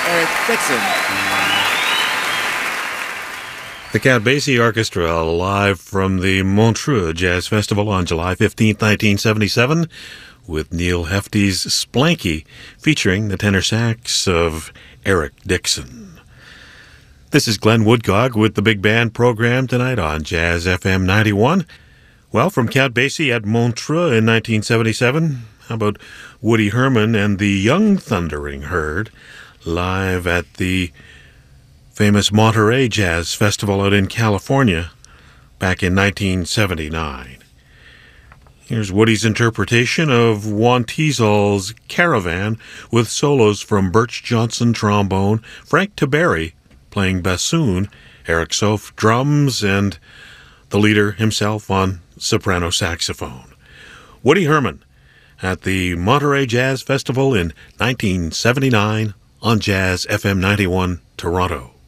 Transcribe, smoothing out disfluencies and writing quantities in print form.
Eric Dixon. The Count Basie Orchestra, live from the Montreux Jazz Festival on July 15, 1977, with Neil Hefti's Splanky, featuring the tenor sax of Eric Dixon. This is Glenn Woodcock with the Big Band program tonight on Jazz FM 91. Well, from Count Basie at Montreux in 1977, how about Woody Herman and the Young Thundering Herd, live at the famous Monterey Jazz Festival out in California back in 1979. Here's Woody's interpretation of Juan Tiesel's Caravan with solos from Birch Johnson trombone, Frank Tiberi playing bassoon, Eric Sof drums, and the leader himself on soprano saxophone. Woody Herman at the Monterey Jazz Festival in 1979 on Jazz FM 91, Toronto.